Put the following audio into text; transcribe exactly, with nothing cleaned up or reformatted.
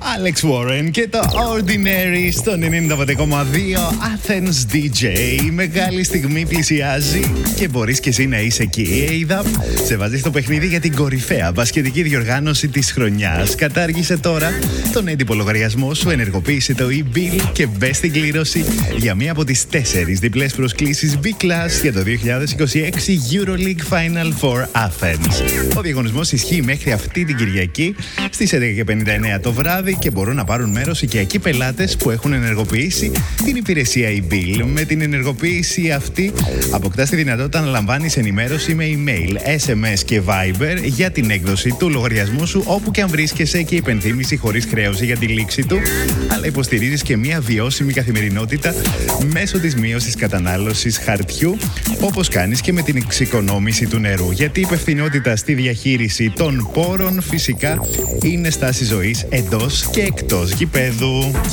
Alex Warren και το Ordinary στο ενενήντα πέντε κόμμα δύο Athens ντι τζέι. Η μεγάλη στιγμή πλησιάζει και μπορείς και εσύ να είσαι εκεί. Η έι ντάμπ σε βάζει στο παιχνίδι για την κορυφαία μπασκετική διοργάνωση της χρονιάς. Κατάργησε τώρα τον έντυπο λογαριασμό σου, ενεργοποίησε το e-bill και μπες στην κλήρωση για μία από τις τέσσερις διπλές προσκλήσεις B-Class για το δύο χιλιάδες είκοσι έξι EuroLeague Final Four Athens. Ο διαγωνισμός ισχύει μέχρι αυτή την Κυριακή στις έντεκα και πενήντα εννέα το βράδυ και μπορούν να πάρουν μέρος οικιακοί πελάτες που έχουν ενεργοποιήσει την υπηρεσία e-bill. Με την ενεργοποίηση αυτή αποκτάς τη δυνατότητα να λαμβάνεις ενημέρωση με email, ες εμ ες και Viber για την έκδοση του λογαριασμού σου όπου και αν βρίσκεσαι και υπενθύμηση χωρίς χρέωση για τη λήξη του, αλλά υποστηρίζεις και μια βιώσιμη καθημερινότητα μέσω της μείωσης κατανάλωσης χαρτιού, όπως κάνεις και με την εξοικονόμηση του νερού. Γιατί η υπευθυνότητα στη διαχείριση των πόρων φυσικά είναι στάση ζωής εντός και εκτός γηπέδου.